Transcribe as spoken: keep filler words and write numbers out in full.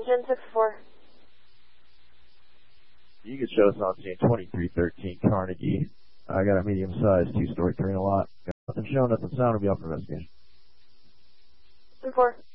engine six four. You can show us on scene twenty-three thirteen Carnegie. I got a medium-sized two-story three and a lot. Got nothing shown, nothing sound. Will be up for investigation. ten four.